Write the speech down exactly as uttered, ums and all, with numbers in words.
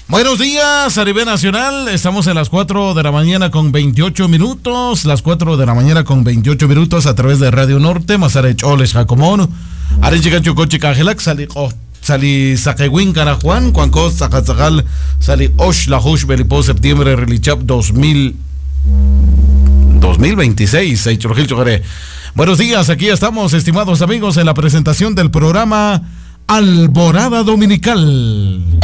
Buenos días, a nivel nacional. Estamos en las cuatro de la mañana con veintiocho minutos. Las cuatro de la mañana con veintiocho minutos a través de Radio Norte. Masarech Oles Jacomón. Arechica Chocochi Cajelak, Sali Sali Saquewin Carajuan, Cuancos, Zacazagal, Sali Osh La Hush Belipo, septiembre, Relichap dos mil veintiséis. Buenos días, aquí estamos, estimados amigos, en la presentación del programa Alborada Dominical.